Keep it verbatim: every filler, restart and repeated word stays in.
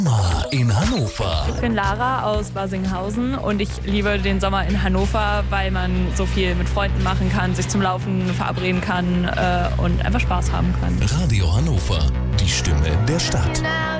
In Hannover. Ich bin Lara aus Barsinghausen und ich liebe den Sommer in Hannover, weil man so viel mit Freunden machen kann, sich zum Laufen verabreden kann äh, und einfach Spaß haben kann. Radio Hannover, die Stimme der Stadt.